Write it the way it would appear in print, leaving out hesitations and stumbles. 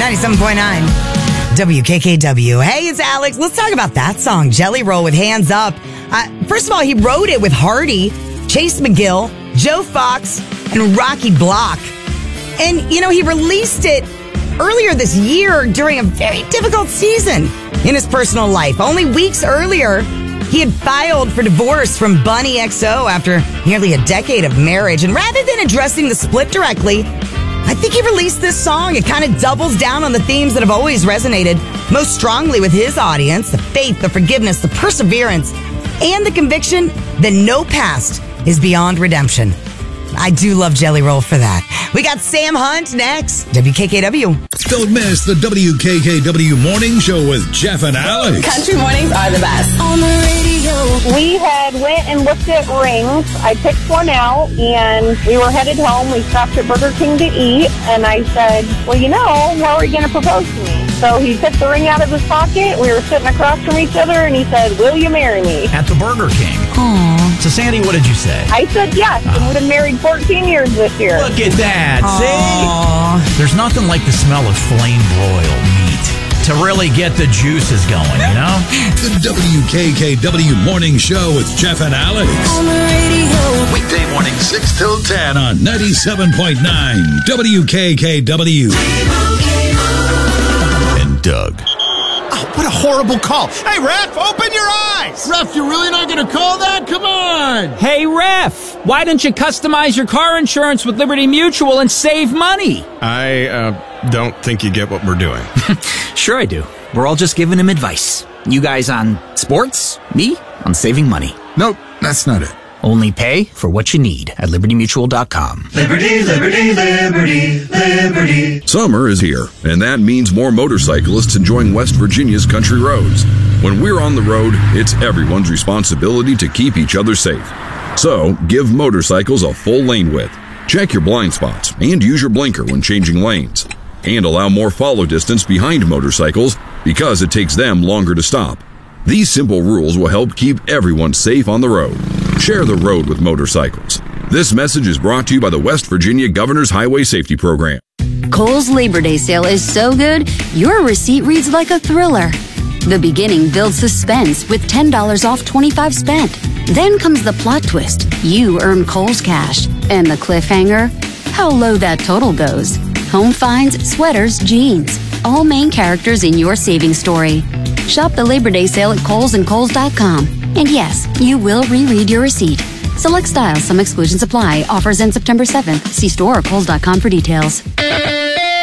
97.9 WKKW. Hey, it's Alex. Let's talk about that song, Jelly Roll with Hands Up. First of all, he wrote it with Hardy, Chase McGill, Joe Fox, and Rocky Block. And, you know, he released it earlier this year during a very difficult season in his personal life. Only weeks earlier, he had filed for divorce from Bunny XO after nearly a decade of marriage. And rather than addressing the split directly, I think he released this song. It kind of doubles down on the themes that have always resonated most strongly with his audience: the faith, the forgiveness, the perseverance, and the conviction that no past is beyond redemption. I do love Jelly Roll for that. We got Sam Hunt next. WKKW. Don't miss the WKKW Morning Show with Jeff and Alex. Country mornings are the best. On the radio. We had went and looked at rings. I picked one out, and we were headed home. We stopped at Burger King to eat, and I said, well, you know, how are you going to propose to me? So he took the ring out of his pocket. We were sitting across from each other, and he said, will you marry me? At the Burger King. Aww. So, Sandy, what did you say? I said yes, and we've been married 14 years this year. Look at that. Aww. See? There's nothing like the smell of flame-broiled meat to really get the juices going, you know? The WKKW Morning Show with Jeff and Alex. On the radio. Weekday morning 6 till 10 on 97.9 WKKW. And Doug. Oh, what a horrible call. Hey, ref, open your eyes. Ref, you're really not going to call that? Come on. Hey, ref, why don't you customize your car insurance with Liberty Mutual and save money? I don't think you get what we're doing. Sure I do. We're all just giving him advice. You guys on sports, me on saving money. Nope, that's not it. Only pay for what you need at libertymutual.com. Liberty, liberty, liberty, liberty. Summer is here, and that means more motorcyclists enjoying West Virginia's country roads. When we're on the road, it's everyone's responsibility to keep each other safe. So, give motorcycles a full lane width. Check your blind spots and use your blinker when changing lanes. And allow more follow distance behind motorcycles because it takes them longer to stop. These simple rules will help keep everyone safe on the road. Share the road with motorcycles. This message is brought to you by the West Virginia Governor's Highway Safety Program. Kohl's Labor Day sale is so good, your receipt reads like a thriller. The beginning builds suspense with $10 off 25 spent. Then comes the plot twist. You earn Kohl's cash. And the cliffhanger? How low that total goes. Home finds, sweaters, jeans. All main characters in your savings story. Shop the Labor Day sale at Kohl's and Kohl's.com. And yes, you will reread your receipt. Select styles, some exclusions apply. Offers end September 7th. See store or Kohl's.com for details.